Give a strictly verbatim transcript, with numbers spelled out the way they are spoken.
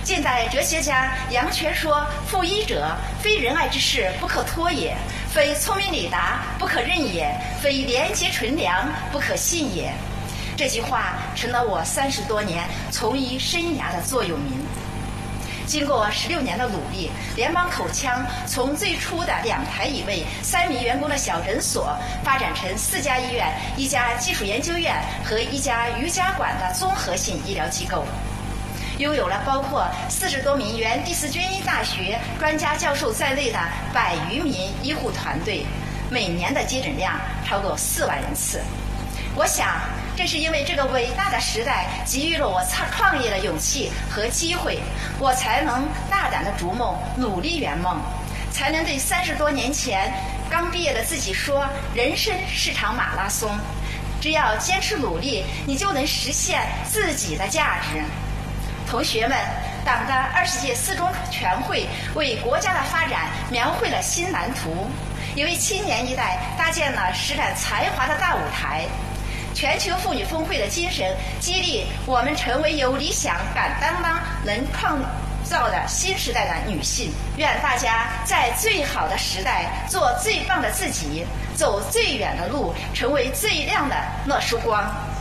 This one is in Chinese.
近代哲学家杨泉说：“负一者，非仁爱之事不可托也，非聪明理达不可任也，非廉洁纯良不可信也。”这句话成了我三十多年从医生涯的座右铭。经过十六年的努力，联邦口腔从最初的两台椅位、三名员工的小诊所，发展成四家医院、一家技术研究院和一家瑜伽馆的综合性医疗机构，拥有了包括四十多名原第四军医大学专家教授在内的百余名医护团队，每年的接诊量超过四万人次。我想，正是因为这个伟大的时代给予了我创业的勇气和机会，我才能大胆的逐梦，努力圆梦，才能对三十多年前刚毕业的自己说：人生是场马拉松，只要坚持努力，你就能实现自己的价值。同学们，党的二十届四中全会为国家的发展描绘了新蓝图，也为青年一代搭建了施展才华的大舞台。全球妇女峰会的精神激励我们成为有理想、敢担当、能创造的新时代的女性。愿大家在最好的时代做最棒的自己，走最远的路，成为最亮的那束光。